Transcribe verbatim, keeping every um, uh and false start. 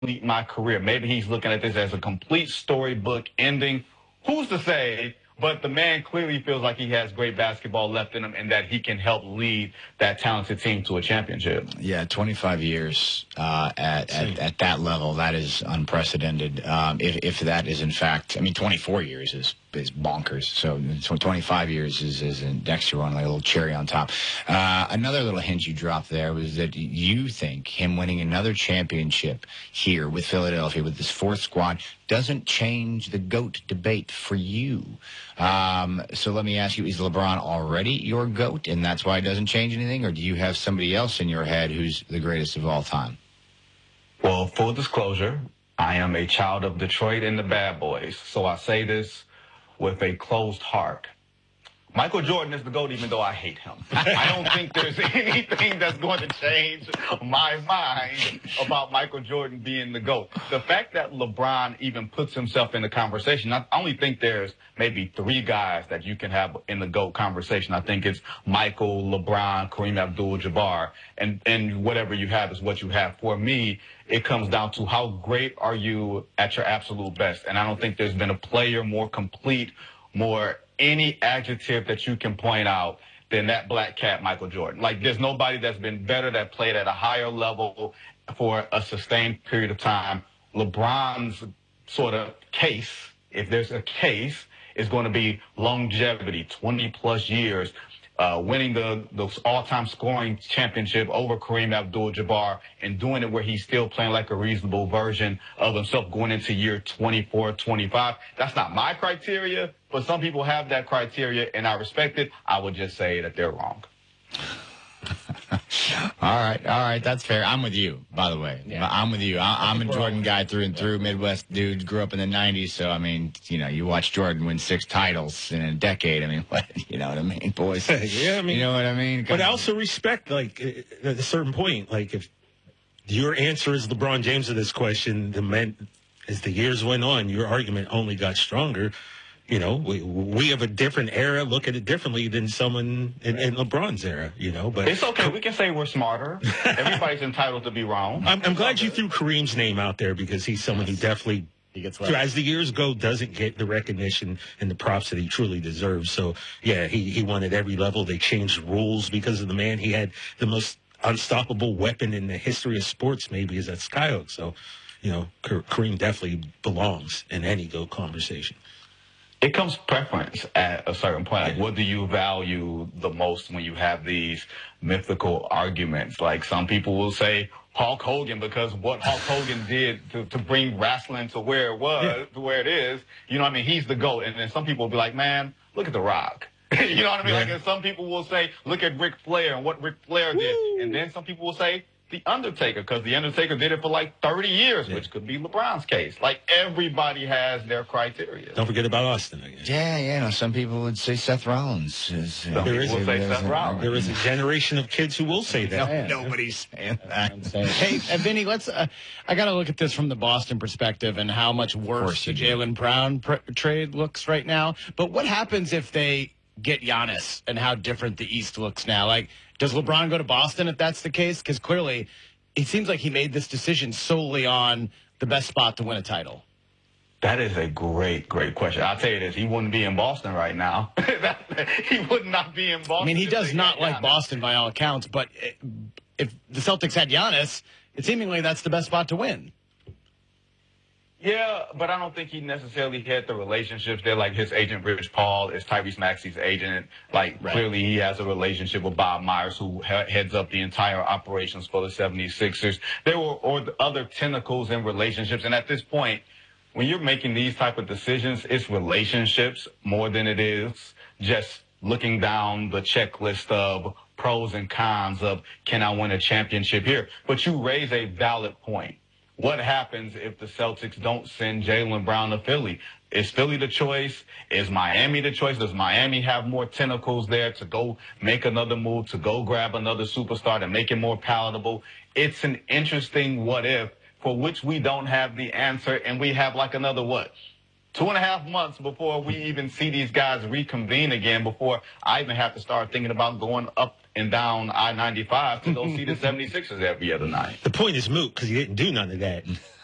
complete my career. Maybe he's looking at this as a complete storybook ending. Who's to say? But the man clearly feels like he has great basketball left in him and that he can help lead that talented team to a championship. Yeah, twenty-five years uh, at, at at that level, that is unprecedented. Um, if, if that is, in fact, I mean, twenty-four years is is bonkers. So twenty-five years is, is an extra one, like a little cherry on top. Uh, another little hint you dropped there was that you think him winning another championship here with Philadelphia, with this fourth squad, doesn't change the GOAT debate for you. Um, so let me ask you, is LeBron already your GOAT, and that's why it doesn't change anything, or do you have somebody else in your head who's the greatest of all time? Well, full disclosure, I am a child of Detroit and the Bad Boys, so I say this with a closed heart. Michael Jordan is the GOAT, even though I hate him. I don't think there's anything that's going to change my mind about Michael Jordan being the GOAT. The fact that LeBron even puts himself in the conversation, I only think there's maybe three guys that you can have in the GOAT conversation. I think it's Michael, LeBron, Kareem Abdul-Jabbar, and, and whatever you have is what you have. For me, it comes down to how great are you at your absolute best. And I don't think there's been a player more complete, more any adjective that you can point out than that black cat, Michael Jordan. Like, there's nobody that's been better, that played at a higher level for a sustained period of time. LeBron's sort of case, if there's a case, is going to be longevity, twenty plus years, uh, winning the, the all-time scoring championship over Kareem Abdul-Jabbar and doing it where he's still playing like a reasonable version of himself going into year twenty-four, twenty-five. That's not my criteria, but some people have that criteria, and I respect it. I would just say that they're wrong. All right, all right, that's fair. I'm with you, by the way. Yeah. I'm with you. I, I'm a Jordan guy through and through, Midwest dude, grew up in the nineties, so, I mean, you know, you watch Jordan win six titles in a decade. I mean, what, you know what I mean, boys? Yeah, I mean, you know what I mean? But I also respect, like, at a certain point, like, if your answer is LeBron James to this question, the men, as the years went on, your argument only got stronger. You know, we we have a different era, look at it differently than someone in, in LeBron's era, you know. But it's okay. We can say we're smarter. Everybody's entitled to be wrong. I'm, I'm glad you threw Kareem's name out there because he's someone who definitely, he gets as the years go, doesn't get the recognition and the props that he truly deserves. So, yeah, he, he won at every level. They changed rules because of the man. He had the most unstoppable weapon in the history of sports, maybe, is that Skyhook. So, you know, Kareem definitely belongs in any GOAT conversation. It comes preference at a certain point. Like, what do you value the most when you have these mythical arguments? Like, some people will say Hulk Hogan because what Hulk Hogan did to, to bring wrestling to where it was, yeah. to where it is. You know what I mean? He's the GOAT. And then some people will be like, man, look at The Rock. You know what I mean? Yeah. Like, and some people will say, look at Ric Flair and what Ric Flair did. Woo. And then some people will say, The Undertaker, because The Undertaker did it for like thirty years, yeah. which could be LeBron's case. Like, everybody has their criteria. Don't forget about Austin again. Yeah, yeah. No, some people would say Seth Rollins. Is, some there people is, say Seth Rollins. There is a generation of kids who will say that. No, nobody's saying that. Hey, uh, Vinny, let's. Uh, I got to look at this from the Boston perspective and how much worse the Jaylen Brown pr trade looks right now. But what happens if they get Giannis and how different the East looks now? Like, does LeBron go to Boston if that's the case? Because clearly, it seems like he made this decision solely on the best spot to win a title. That is a great, great question. I'll tell you this. He wouldn't be in Boston right now. He would not be in Boston. I mean, he does not like Boston by all accounts, but if the Celtics had Giannis, it seemingly that's the best spot to win. Yeah, but I don't think he necessarily had the relationships there. Like, his agent, Rich Paul, is Tyrese Maxey's agent. Like, right. Clearly he has a relationship with Bob Myers, who he heads up the entire operations for the seventy-sixers. There were or other tentacles and relationships. And at this point, when you're making these type of decisions, it's relationships more than it is just looking down the checklist of pros and cons of, can I win a championship here? But you raise a valid point. What happens if the Celtics don't send Jaylen Brown to Philly? Is Philly the choice? Is Miami the choice? Does Miami have more tentacles there to go make another move, to go grab another superstar, to make it more palatable? It's an interesting what if for which we don't have the answer, and we have like another what? Two and a half months before we even see these guys reconvene again, before I even have to start thinking about going up and down I ninety-five to go see the seventy-sixers every other night. The point is moot because he didn't do none of that.